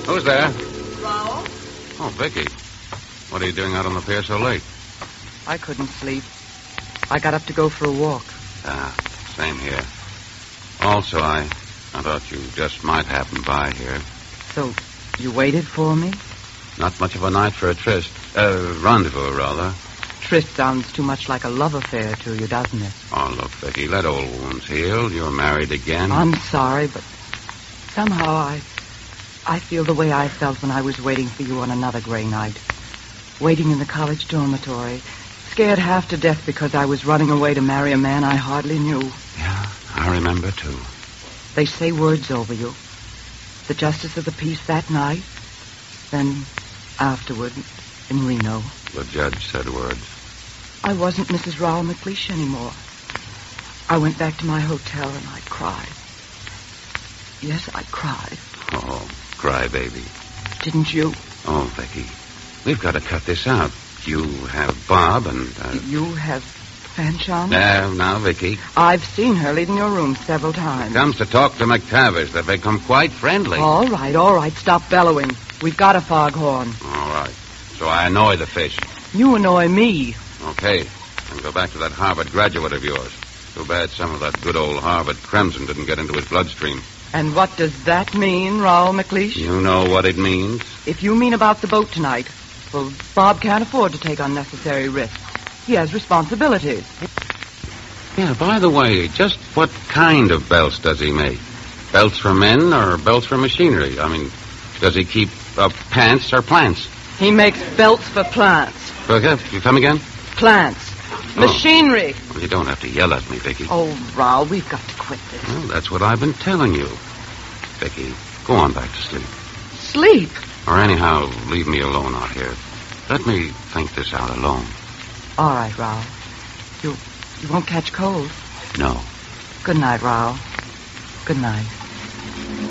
Who's there? Raoul? Oh, Vicky. What are you doing out on the pier so late? I couldn't sleep. I got up to go for a walk. Same here. Also, I thought you just might happen by here. So, you waited for me? Not much of a night for a tryst. Rendezvous, rather. Tryst sounds too much like a love affair to you, doesn't it? Oh, look, Vicky, let old wounds heal. You're married again. I'm sorry, but somehow I feel the way I felt when I was waiting for you on another gray night. Waiting in the college dormitory. Scared half to death because I was running away to marry a man I hardly knew. Yeah, I remember, too. They say words over you. The justice of the peace that night, then afterward in Reno. The judge said words. I wasn't Mrs. Raoul McLeish anymore. I went back to my hotel and I cried. Yes, I cried. Oh, cry, baby. Didn't you? Oh, Vicky, we've got to cut this out. You have Bob and... You have Fanchon? Now, Vicky. I've seen her leaving your room several times. Comes to talk to McTavish. They've become quite friendly. All right. Stop bellowing. We've got a foghorn. All right. So I annoy the fish. You annoy me. Okay. And go back to that Harvard graduate of yours. Too bad some of that good old Harvard crimson didn't get into his bloodstream. And what does that mean, Raoul McLeish? You know what it means. If you mean about the boat tonight, well, Bob can't afford to take unnecessary risks. He has responsibilities. Yeah, by the way, just what kind of belts does he make? Belts for men or belts for machinery? I mean, does he keep pants or plants? He makes belts for plants. Okay, you come again? Plants. Machinery. Well, you don't have to yell at me, Vicky. Oh, Raoul, we've got to quit this. Well, that's what I've been telling you. Vicky, go on back to sleep. Sleep? Or anyhow, leave me alone out here. Let me think this out alone. All right, Raoul. You won't catch cold? No. Good night, Raoul. Good night.